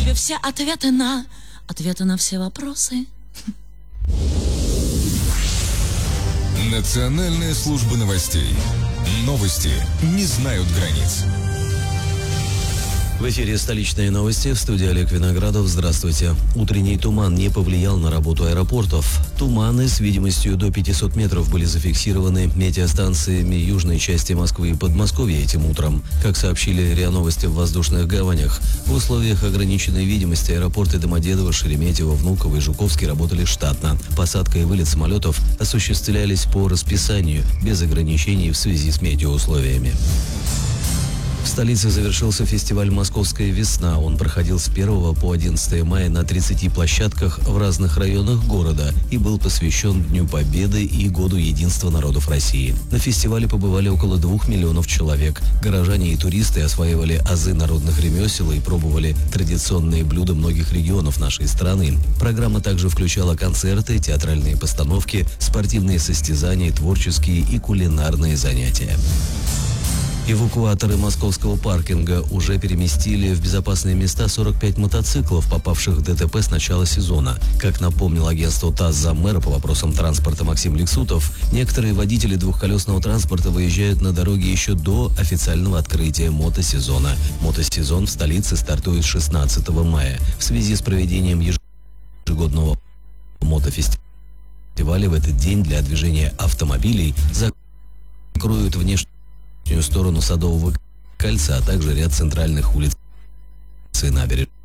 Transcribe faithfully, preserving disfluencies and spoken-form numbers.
тебе все ответы на, ответы на все вопросы. Национальная служба новостей. Новости не знают границ. В эфире столичные новости, в студии Олег Виноградов. Здравствуйте. Утренний туман не повлиял на работу аэропортов. Туманы с видимостью до пятисот метров были зафиксированы метеостанциями южной части Москвы и Подмосковья этим утром. Как сообщили РИА Новости в воздушных гаванях, в условиях ограниченной видимости аэропорты Домодедово, Шереметьево, Внуково и Жуковский работали штатно. Посадка и вылет самолетов осуществлялись по расписанию, без ограничений в связи с метеоусловиями. В столице завершился фестиваль «Московская весна». Он проходил с первого по одиннадцатое мая на тридцати площадках в разных районах города и был посвящен Дню Победы и Году единства народов России. На фестивале побывали около двух миллионов человек. Горожане и туристы осваивали азы народных ремесел и пробовали традиционные блюда многих регионов нашей страны. Программа также включала концерты, театральные постановки, спортивные состязания, творческие и кулинарные занятия. Эвакуаторы московского паркинга уже переместили в безопасные места сорок пять мотоциклов, попавших в ДТП с начала сезона. Как напомнил агентство ТАСС заммэра по вопросам транспорта Максим Лексутов, некоторые водители двухколесного транспорта выезжают на дороге еще до официального открытия мотосезона. Мотосезон в столице стартует шестнадцатого мая. В связи с проведением ежегодного мотофестиваля в этот день для движения автомобилей закроют внешнюю сторону Садового кольца, а также ряд центральных улиц и набережных.